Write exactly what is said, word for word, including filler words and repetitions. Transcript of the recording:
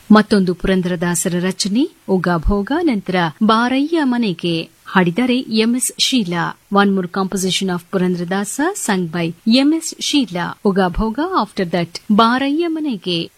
ಮತ್ತೊಂದು ಪುರಂದರದಾಸರ ರಚನೆ ಉಗಾಭೋಗ, ನಂತರ ಬಾರಯ್ಯ ಮನೆಗೆ ಹಾಡಿದ್ದಾರೆ MS Sheila. One more composition of Purandaradasa sung by MS Sheila. ಉಗಾಭೋಗ, after that ಬಾರಯ್ಯ ಮನೆಗೆ.